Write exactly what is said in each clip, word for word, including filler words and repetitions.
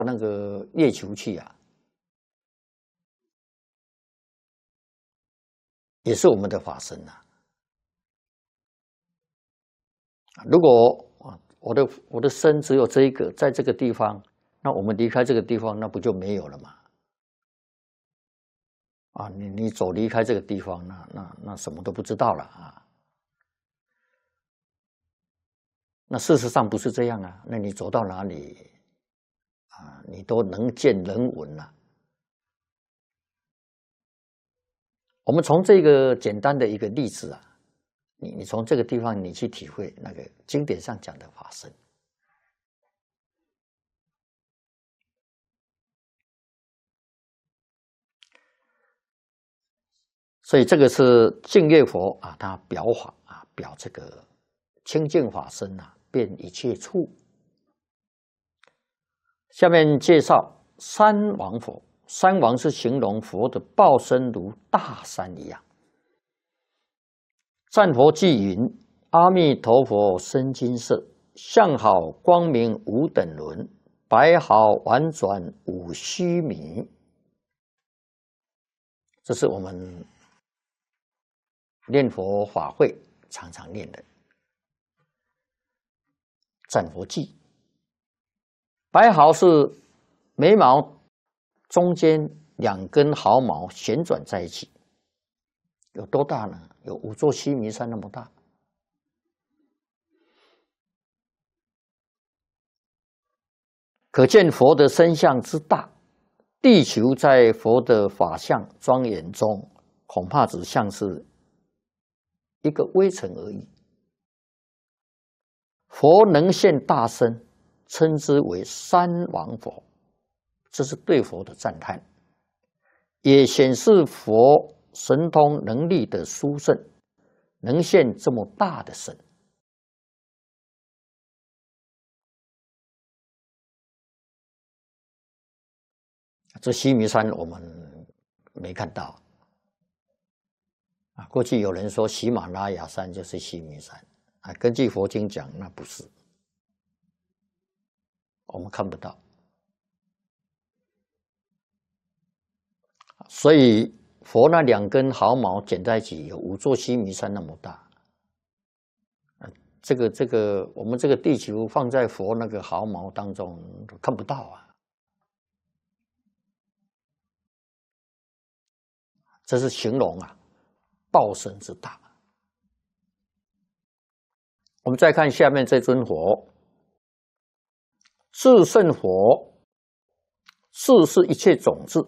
那个月球去啊，也是我们的法身呐、啊。如果啊，我的我的身只有这一个，在这个地方，那我们离开这个地方，那不就没有了吗？啊，你你走离开这个地方，那那那什么都不知道了啊。那事实上不是这样啊，那你走到哪里啊，你都能见能闻了、啊。我们从这个简单的一个例子啊，你你从这个地方你去体会那个经典上讲的法身。所以这个是净月佛啊，他表法啊，表这个清净法身啊，遍一切处。下面介绍三王佛。三王是形容佛的报身如大山一样。赞佛偈云：阿弥陀佛身金色，相好光明无等伦，白毫婉转无须弥。这是我们念佛法会常常念的赞佛偈。白毫是眉毛中间两根毫毛旋转在一起，有多大呢？有五座须弥山那么大。可见佛的身相之大，地球在佛的法相庄严中，恐怕只像是一个微尘而已。佛能现大身，称之为三王佛，这是对佛的赞叹，也显示佛神通能力的殊胜，能现这么大的身。这须弥山我们没看到啊。过去有人说喜马拉雅山就是须弥山啊，根据佛经讲，那不是，我们看不到。所以佛那两根毫毛剪在一起，有五座须弥山那么大。这个这个，我们这个地球放在佛那个毫毛当中看不到啊。这是形容啊，报身之大。我们再看下面这尊佛，至圣佛，智是一切种子。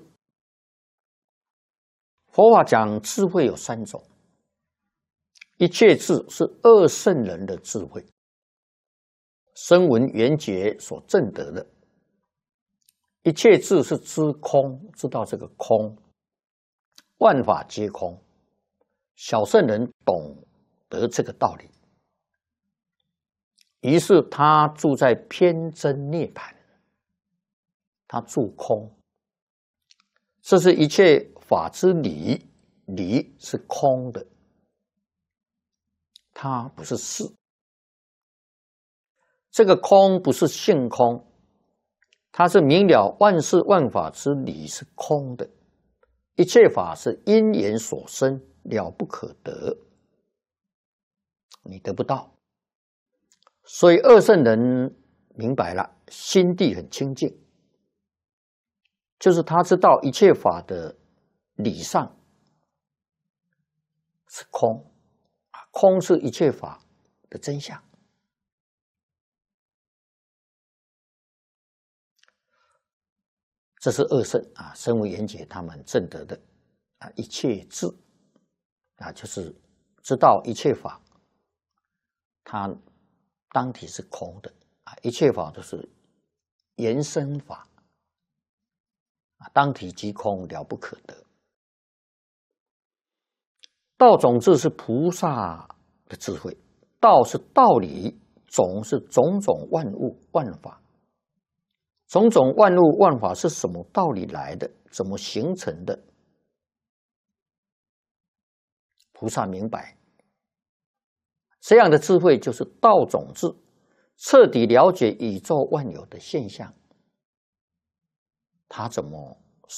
佛法讲智慧有三种，一切智是二圣人的智慧，声闻缘觉所证得的。一切智是知空，知道这个空，万法皆空。小圣人懂得这个道理，于是他住在偏真涅槃，他住空。这是一切法之理，理是空的，它不是事。这个空不是性空，它是明了万事万法之理是空的，一切法是因缘所生，了不可得，你得不到。所以二圣人明白了，心地很清净，就是他知道一切法的理上是空，空是一切法的真相。这是二圣啊，声闻缘觉他们证得的啊，一切智啊，就是知道一切法，它当体是空的啊，一切法都是缘生法啊，当体即空，了不可得。道种智是菩萨的智慧，道是道理，种是种种万物万法。种种万物万法是什么道理来的？怎么形成的？菩萨明白，这样的智慧就是道种智，彻底了解宇宙万有的现象， 他怎么